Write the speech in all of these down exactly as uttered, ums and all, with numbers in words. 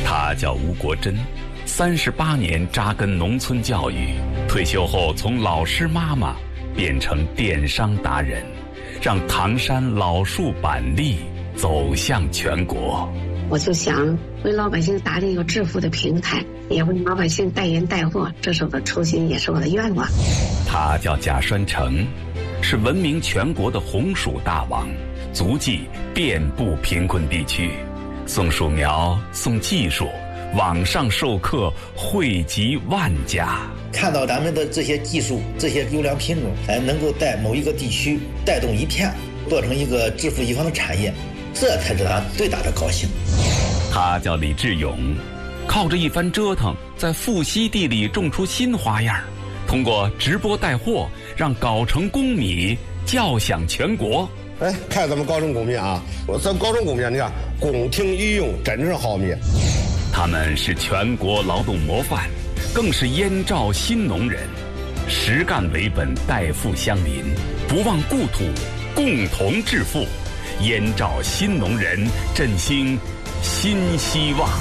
他叫吴国珍，三十八年扎根农村教育，退休后从老师妈妈变成电商达人，让唐山老树板栗走向全国。 我就想为老百姓打理一个致富的平台，也为老百姓代言带货，这是我的初心，也是我的愿望。 他叫贾栓成，是闻名全国的红薯大王，足迹遍布贫困地区，送薯苗，送技术，网上授课惠及万家。 看到咱们的这些技术，这些优良品种，才能够在某一个地区带动一片，做成一个致富一方的产业，这才是他最大的高兴。 他叫李志勇，靠着一番折腾，在富硒地里种出新花样，通过直播带货，让藁城公米叫响全国。 哎，看咱们藁城公米啊，我咱藁城公米，你看宫廷御用，真正好米。 他们是全国劳动模范，更是燕赵新农人，实干为本，代富乡邻，不忘故土，共同致富。燕赵新农人，振兴新希望。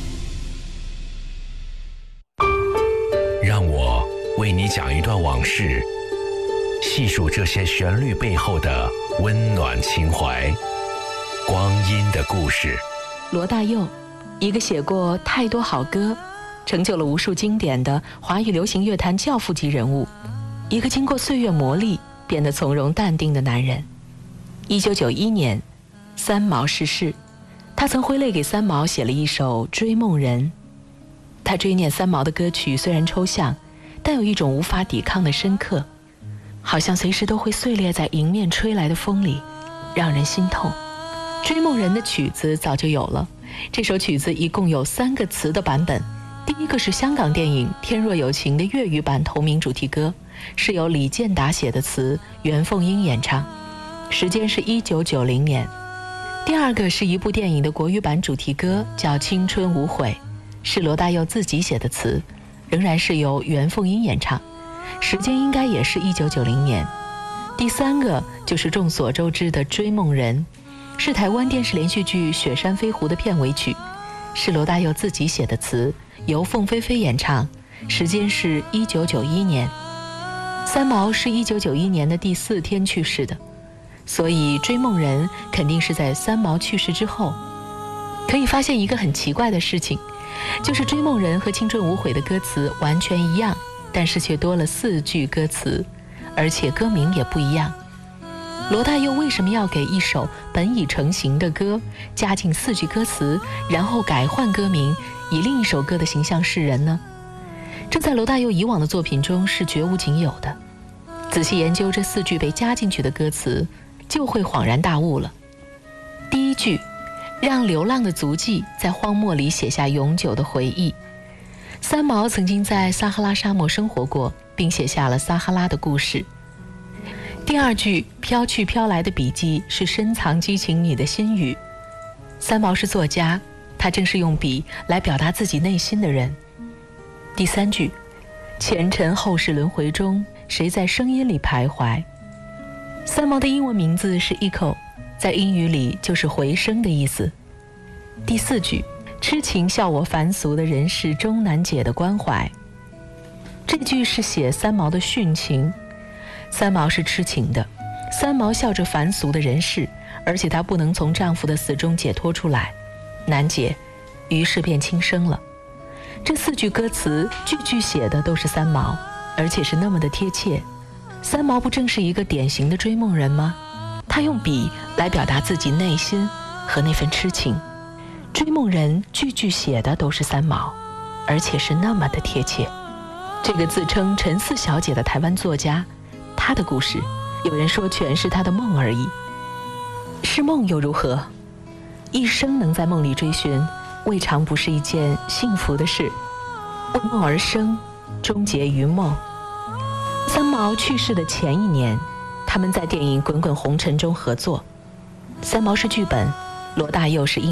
让我为你讲一段往事，细数这些旋律背后的温暖情怀。光阴的故事。 罗大佑，一个写过太多好歌，成就了无数经典的华语流行乐坛教父级人物，一个经过岁月磨砺变得从容淡定的男人。一九九一年，三毛逝世，他曾挥泪给三毛写了一首《追梦人》。他追念三毛的歌曲虽然抽象，但有一种无法抵抗的深刻，好像随时都会碎裂在迎面吹来的风里，让人心痛。《追梦人》的曲子早就有了，这首曲子一共有三个词的版本。第一个是香港电影《天若有情》的粤语版同名主题歌，是由李健达写的词，袁凤英演唱，时间是一九九零年。第二个是一部电影的国语版主题歌，叫《青春无悔》，是罗大佑自己写的词，仍然是由袁凤英演唱，时间应该也是一九九零年。第三个就是众所周知的《追梦人》，是台湾电视连续剧《雪山飞狐》的片尾曲，是罗大佑自己写的词，由凤飞飞演唱，时间是一九九一年。三毛是一九九一年的第四天去世的，所以《追梦人》肯定是在三毛去世之后。可以发现一个很奇怪的事情，就是《追梦人》和《青春无悔》的歌词完全一样，但是却多了四句歌词，而且歌名也不一样。罗大佑为什么要给一首本已成型的歌加进四句歌词，然后改换歌名，以另一首歌的形象示人呢？这在罗大佑以往的作品中是绝无仅有的。仔细研究这四句被加进去的歌词，就会恍然大悟了。第一句，让流浪的足迹在荒漠里写下永久的回忆。三毛曾经在撒哈拉沙漠生活过，并写下了撒哈拉的故事。第二句，飘去飘来的笔记是深藏激情你的心语。三毛是作家，他正是用笔来表达自己内心的人。第三句，前尘后世轮回中，谁在声音里徘徊。三毛的英文名字是 Echo， 在英语里就是回声的意思。第四句，痴情笑我凡俗的人世终难解的关怀。这句是写三毛的殉情。三毛是痴情的，三毛笑着凡俗的人世，而且她不能从丈夫的死中解脱出来，难解，于是便轻生了。这四句歌词句句写的都是三毛，而且是那么的贴切。三毛不正是一个典型的追梦人吗？他用笔来表达自己内心和那份痴情。追梦人句句写的都是三毛，而且是那么的贴切。这个自称陈四小姐的台湾作家，她的故事有人说全是她的梦而已。是梦又如何？一生能在梦里追寻，未尝不是一件幸福的事。为梦而生，终结于梦。三毛去世的前一年，他们在电影《滚滚红尘》中合作。三毛是剧本，罗大佑是音